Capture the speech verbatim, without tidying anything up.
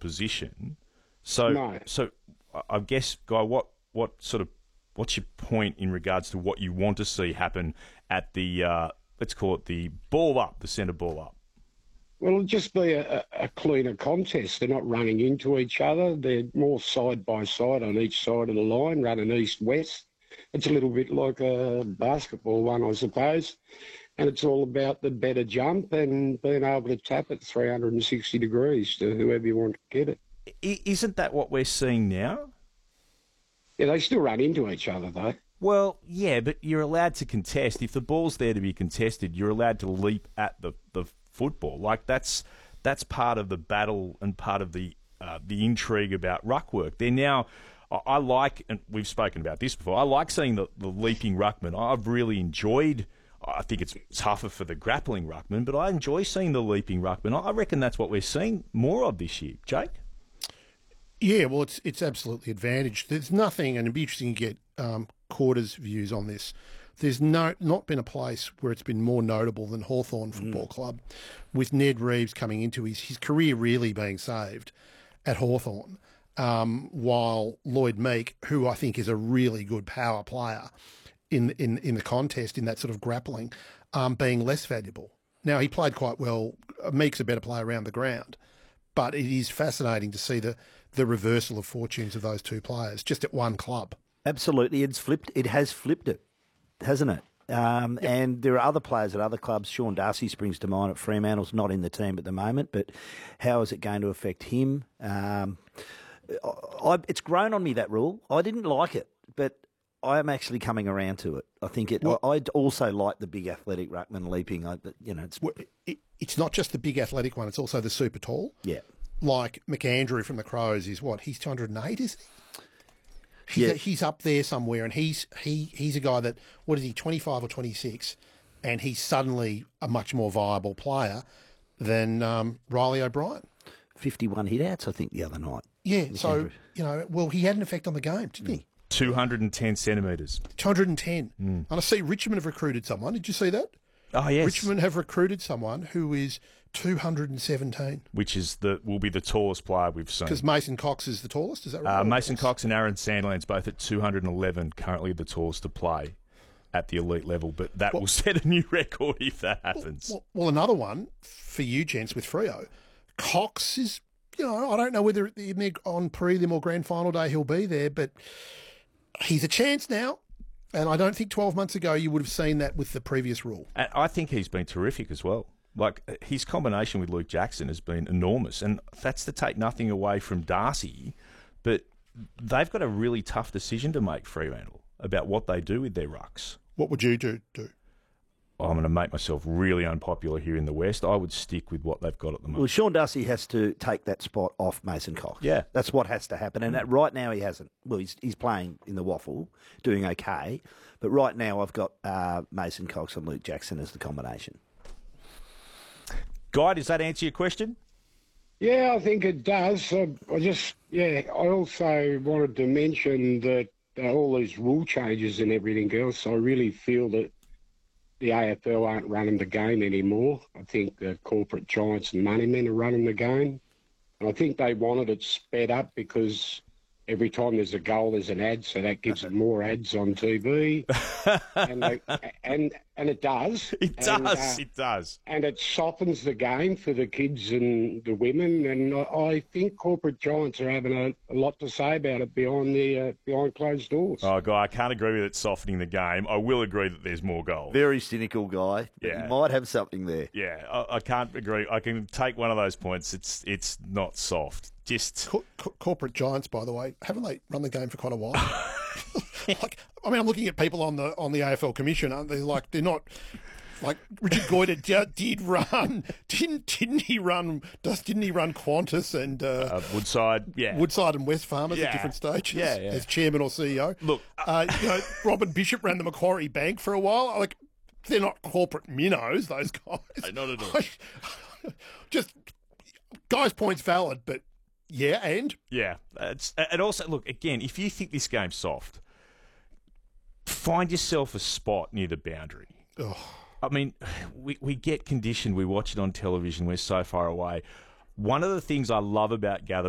position. So, No. so I guess, Guy, what what sort of what's your point in regards to what you want to see happen at the uh, let's call it the ball up, the centre ball up? Well, it'll just be a, a cleaner contest. They're not running into each other. They're more side by side on each side of the line, running east-west. It's a little bit like a basketball one, I suppose. And it's all about the better jump and being able to tap it three hundred sixty degrees to whoever you want to get it. I- isn't that what we're seeing now? Yeah, they still run into each other, though. Well, yeah, but you're allowed to contest. If the ball's there to be contested, you're allowed to leap at the, the football. Like, that's that's part of the battle and part of the uh, the intrigue about ruck work. They're now... I, I like, and we've spoken about this before, I like seeing the, the leaping ruckman. I've really enjoyed... I think it's tougher for the grappling ruckman, but I enjoy seeing the leaping ruckman. I reckon that's what we're seeing more of this year. Jake? Yeah, well, it's it's absolutely advantaged. There's nothing, and it'd be interesting to get um, Quarter's views on this. There's no not been a place where it's been more notable than Hawthorn Football mm. Club, with Ned Reeves coming into his, his career really being saved at Hawthorn, um, while Lloyd Meek, who I think is a really good power player in in in the contest, in that sort of grappling, um, being less valuable. Now, he played quite well. Meek's a better player around the ground, but it is fascinating to see the, the reversal of fortunes of those two players just at one club. Absolutely. It's flipped. It has flipped it, hasn't it? Um, yep. And there are other players at other clubs. Sean Darcy springs to mind at Fremantle's not in the team at the moment, but how is it going to affect him? Um, I, it's grown on me, that rule. I didn't like it, but I am actually coming around to it. I think it. Well, I also like the big athletic ruckman leaping. I, you know, it's well, it, it's not just the big athletic one; it's also the super tall. Yeah, like McAndrew from the Crows is what he's two hundred and eight, isn't he? He's, yeah. a, he's up there somewhere, and he's he he's a guy that what is he twenty five or twenty six, and he's suddenly a much more viable player than um, Riley O'Brien. Fifty one hit outs, I think, the other night. Yeah, McAndrew. So you know, well, he had an effect on the game, didn't he? two hundred ten centimetres. two hundred ten. Mm. And I see Richmond have recruited someone. Did you see that? Oh, yes. Richmond have recruited someone who is two hundred seventeen. Which is the will be the tallest player we've seen. Because Mason Cox is the tallest, is that right? Uh, Mason Cox and Aaron Sandlands both at two hundred eleven, currently the tallest to play at the elite level. But that well, will set a new record if that happens. Well, well, another one for you, gents, with Freo. Cox is, you know, I don't know whether on prelim or grand final day he'll be there, but he's a chance now, and I don't think twelve months ago you would have seen that with the previous rule. And I think he's been terrific as well. Like, his combination with Luke Jackson has been enormous, and that's to take nothing away from Darcy, but they've got a really tough decision to make, Fremantle, about what they do with their rucks. What would you do? do? I'm going to make myself really unpopular here in the West. I would stick with what they've got at the moment. Well, Sean Darcy has to take that spot off Mason Cox. Yeah. That's what has to happen. And that right now he hasn't. Well, he's he's playing in the waffle, doing okay. But right now I've got uh, Mason Cox and Luke Jackson as the combination. Guy, does that answer your question? Yeah, I think it does. I, I just, yeah, I also wanted to mention that uh, all these rule changes and everything else, I really feel that the A F L aren't running the game anymore. I think the corporate giants and moneymen are running the game. And I think they wanted it sped up because every time there's a goal, there's an ad, so that gives them more ads on T V. and, they, and and it does. It and, does, uh, it does. And it softens the game for the kids and the women. And I, I think corporate giants are having a, a lot to say about it behind the uh, behind closed doors. Oh, Guy, I can't agree with it softening the game. I will agree that there's more goals. Very cynical guy. Yeah. He might have something there. Yeah, I, I can't agree. I can take one of those points. It's it's not soft. Just Co- co- corporate giants, by the way, haven't they run the game for quite a while? like, I mean, I'm looking at people on the on the A F L commission, aren't they? Like, they're not like Richard Goyder did, did run, didn't didn't he run? Does didn't he run Qantas and uh, uh, Woodside? Yeah, Woodside and West Farmers yeah. at different stages. Yeah, yeah. As chairman or C E O. Look, uh, you know, Robin Bishop ran the Macquarie Bank for a while. Like, they're not corporate minnows, those guys. Not at all. Just guys' points valid, but. Yeah, and? Yeah. It's, and also, look, again, if you think this game's soft, find yourself a spot near the boundary. Ugh. I mean, we, we get conditioned. We watch it on television. We're so far away. One of the things I love about Gather